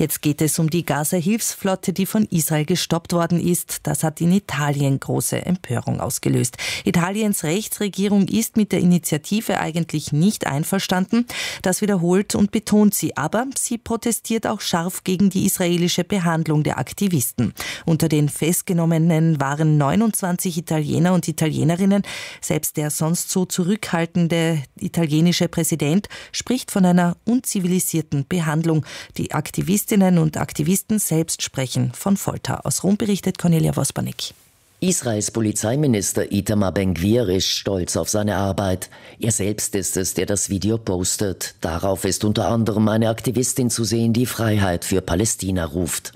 Jetzt geht es um die Gaza-Hilfsflotte, die von Israel gestoppt worden ist. Das hat in Italien große Empörung ausgelöst. Italiens Rechtsregierung ist mit der Initiative eigentlich nicht einverstanden. Das wiederholt und betont sie. Aber sie protestiert auch scharf gegen die israelische Behandlung der Aktivisten. Unter den Festgenommenen waren 29 Italiener und Italienerinnen. Selbst der sonst so zurückhaltende italienische Präsident spricht von einer unzivilisierten Behandlung. Die Aktivistinnen und Aktivisten selbst sprechen von Folter. Aus Rom berichtet Cornelia Vospanik. Israels Polizeiminister Itamar Ben-Gvir ist stolz auf seine Arbeit. Er selbst ist es, der das Video postet. Darauf ist unter anderem eine Aktivistin zu sehen, die Freiheit für Palästina ruft.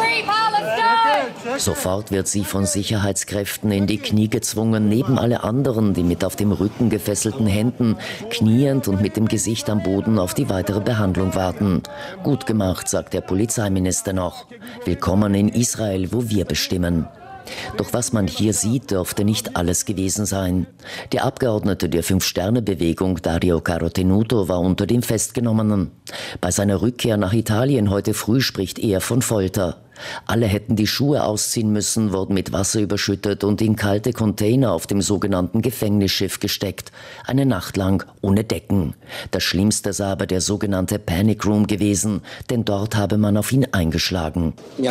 Sofort wird sie von Sicherheitskräften in die Knie gezwungen, neben alle anderen, die mit auf dem Rücken gefesselten Händen, kniend und mit dem Gesicht am Boden auf die weitere Behandlung warten. Gut gemacht, sagt der Polizeiminister noch. Willkommen in Israel, wo wir bestimmen. Doch was man hier sieht, dürfte nicht alles gewesen sein. Der Abgeordnete der Fünf-Sterne-Bewegung, Dario Carotenuto, war unter den Festgenommenen. Bei seiner Rückkehr nach Italien heute früh spricht er von Folter. Alle hätten die Schuhe ausziehen müssen, wurden mit Wasser überschüttet und in kalte Container auf dem sogenannten Gefängnisschiff gesteckt. Eine Nacht lang ohne Decken. Das Schlimmste sei aber der sogenannte Panic Room gewesen, denn dort habe man auf ihn eingeschlagen.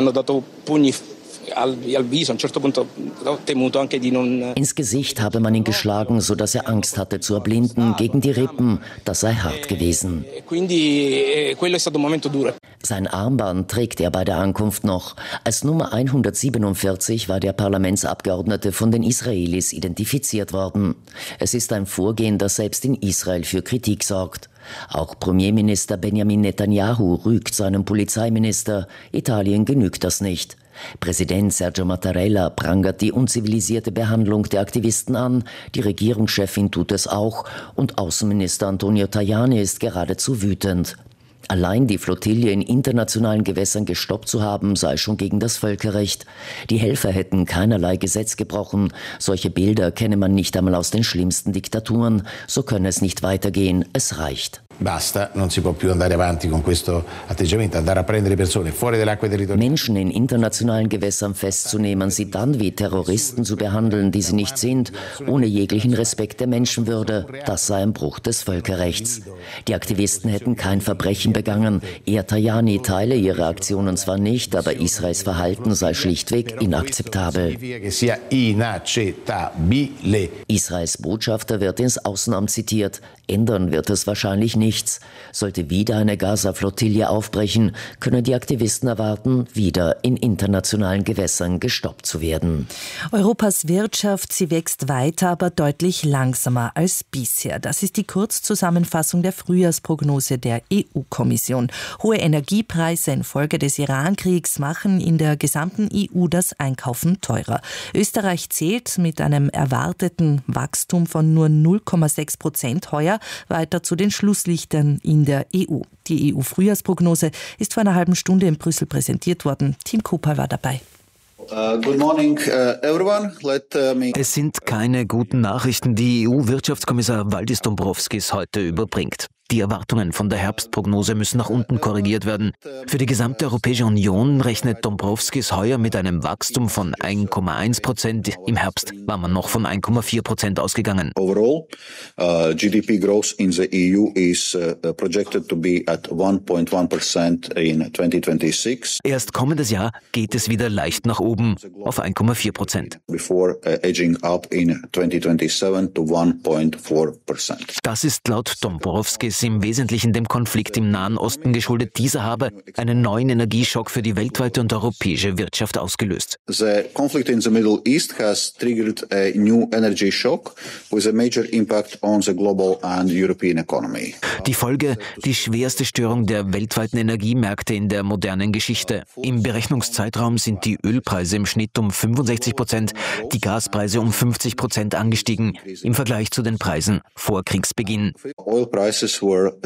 Ins Gesicht habe man ihn geschlagen, sodass er Angst hatte zu erblinden, gegen die Rippen. Das sei hart gewesen. Sein Armband trägt er bei der Ankunft noch. Als Nummer 147 war der Parlamentsabgeordnete von den Israelis identifiziert worden. Es ist ein Vorgehen, das selbst in Israel für Kritik sorgt. Auch Premierminister Benjamin Netanyahu rügt seinem Polizeiminister. Italien genügt das nicht. Präsident Sergio Mattarella prangert die unzivilisierte Behandlung der Aktivisten an, die Regierungschefin tut es auch und Außenminister Antonio Tajani ist geradezu wütend. Allein die Flottille in internationalen Gewässern gestoppt zu haben, sei schon gegen das Völkerrecht. Die Helfer hätten keinerlei Gesetz gebrochen. Solche Bilder kenne man nicht einmal aus den schlimmsten Diktaturen. So könne es nicht weitergehen. Es reicht. Basta, non si può più andare avanti con questo atteggiamento, andare a prendere persone fuori dalle acque territoriali. Menschen in internationalen Gewässern festzunehmen, sie dann wie Terroristen zu behandeln, die sie nicht sind, ohne jeglichen Respekt der Menschenwürde, das sei ein Bruch des Völkerrechts. Die Aktivisten hätten kein Verbrechen begangen. Er Tajani teile ihre Aktionen zwar nicht, aber Israels Verhalten sei schlichtweg inakzeptabel. Israels Botschafter wird ins Außenamt zitiert. Ändern wird es wahrscheinlich nichts. Sollte wieder eine Gaza-Flottille aufbrechen, können die Aktivisten erwarten, wieder in internationalen Gewässern gestoppt zu werden. Europas Wirtschaft, sie wächst weiter, aber deutlich langsamer als bisher. Das ist die Kurzzusammenfassung der Frühjahrsprognose der EU-Kommission. Hohe Energiepreise infolge des Iran-Kriegs machen in der gesamten EU das Einkaufen teurer. Österreich zählt mit einem erwarteten Wachstum von nur 0,6% heuer weiter zu den Schlusslichtern in der EU. Die EU-Frühjahrsprognose ist vor einer halben Stunde in Brüssel präsentiert worden. Tim Cooper war dabei. Good morning, everyone. Es sind keine guten Nachrichten, die EU-Wirtschaftskommissar Valdis Dombrovskis heute überbringt. Die Erwartungen von der Herbstprognose müssen nach unten korrigiert werden. Für die gesamte Europäische Union rechnet Dombrovskis heuer mit einem Wachstum von 1,1%. Im Herbst war man noch von 1,4% ausgegangen. Overall, GDP growth in the EU is projected to be at 1.1% in 2026. Erst kommendes Jahr geht es wieder leicht nach oben auf 1,4%. Before edging up in 2027 to 1.4%. Das ist laut Dombrovskis im Wesentlichen dem Konflikt im Nahen Osten geschuldet. Dieser habe einen neuen Energieschock für die weltweite und europäische Wirtschaft ausgelöst. The conflict in the Middle East has triggered a new energy shock with a major impact on the global and European economy. Die Folge, die schwerste Störung der weltweiten Energiemärkte in der modernen Geschichte. Im Berechnungszeitraum sind die Ölpreise im Schnitt um 65%, die Gaspreise um 50% angestiegen im Vergleich zu den Preisen vor Kriegsbeginn. Oil prices were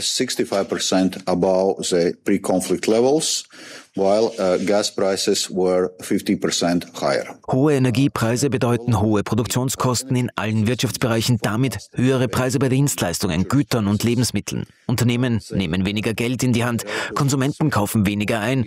65% above the pre-conflict levels, while gas prices were 50% higher. Hohe Energiepreise bedeuten hohe Produktionskosten in allen Wirtschaftsbereichen, damit höhere Preise bei Dienstleistungen, Gütern und Lebensmitteln. Unternehmen nehmen weniger Geld in die Hand, Konsumenten kaufen weniger ein